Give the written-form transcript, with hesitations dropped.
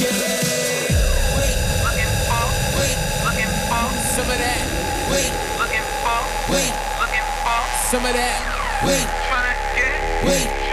Wait, looking for some of that. Wait, looking for some of that. Wait, tryna get. Wait.